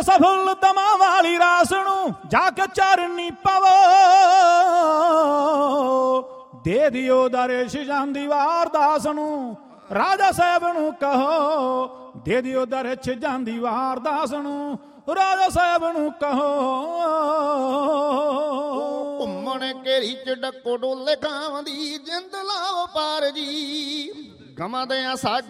ਸਫਲ ਦਮਾਂ ਵਾਲੀ ਰਾਸ ਨੂੰ ਜਾ ਕੇ ਚਰਨੀ ਪਵੋ, ਦੇ ਦਿਓ ਦਰਸ਼ ਜਾਂਦੀ ਵਾਰ ਦਾਸ ਨੂੰ, ਰਾਜਾ ਸਾਹਿਬ ਨੂੰ ਕਹੋ ਦੇ ਦਿਓ ਦਰਸ਼ ਜਾਂਦੀ ਵਾਰ ਦਾਸ ਨੂੰ, ਰਾਜਾ ਸਾਹਿਬ ਨੂੰ ਕਹੋ। ਘੁੰਮਣ ਘੇਰੀ ਚ ਡੱਕੋ ਡੋਲੇ ਗਾਵਾਂ ਦੀ ਜਿੰਦ ਲਾਓ ਪਾਰ ਜੀ, ਗਮਾਂ ਦੇ ਸਾਗ